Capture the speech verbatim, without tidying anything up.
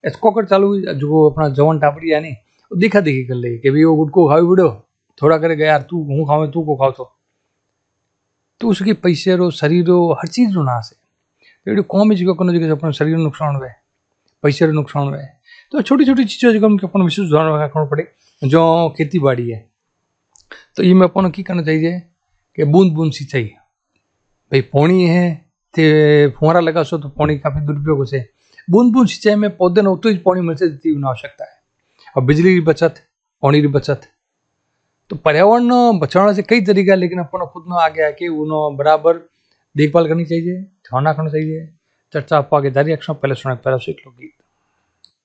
स्कॉकर चालू हुई, जो अपना जवान टापरी है नहीं, वो देखा देखी कर ले कि भाई वो गुटको खावी बिड़ो, थोड़ा करेगा यार तू हूँ खावे तू को खाओ तो तो उसके पैसे रो शरीर रो हर चीज रो नाश है। तो कौन भी जगह कोनो जगह अपने शरीर रो नुकसान हुए, पैसे रो नुकसान हुए। तो छोटी छोटी चीज़ों जो हमके अपन विशेष ध्यान रखना पड़े। जो खेती बाड़ी है तो ये में अपन की करना चाहिए कि बूंद बूंद सिंचाई, भाई पानी है ते फुहारा लगा सो तो पानी काफी दुरुपयोग हो से। बूंद बूंद सिंचाई में पौधे ने उतो ही पानी मिल से जितनी आवश्यकता है। और बिजली की बचत, पानी की बचत, तो पर्यावरण बचाने से कई तरीका है, लेकिन अपन खुद में आगे आके उनो बराबर देखभाल करनी चाहिए, ध्यान रखना चाहिए। चर्चा आप आगे जारी रखना, पहले सुना पहले सीख लो गीत।